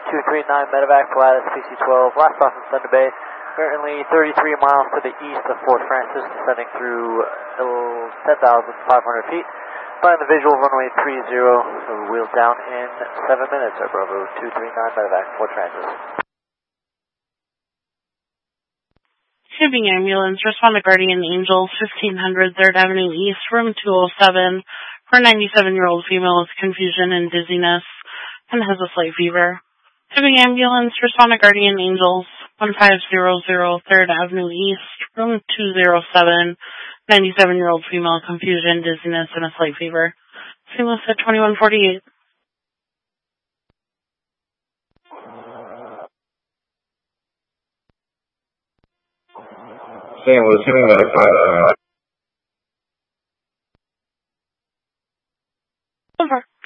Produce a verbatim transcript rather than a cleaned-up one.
two three nine Medevac, Pilatus P C twelve, last stop in Thunder Bay, currently thirty-three miles to the east of Fort Francis, descending through ten thousand five hundred feet. Find the visual runway three zero, wheels down in seven minutes, at Bravo two three nine Medevac, Fort Francis. Shipping ambulance, respond to Guardian Angels, fifteen hundred third Avenue East, room two oh seven, for a ninety-seven-year-old female with confusion and dizziness, and has a slight fever. Shipping ambulance, respond to Guardian Angels, one five zero zero third Avenue East, room two oh seven, ninety-seven-year-old female, confusion, dizziness, and a slight fever. Seamless at twenty-one forty-eight. Sam was hitting medic five. Over.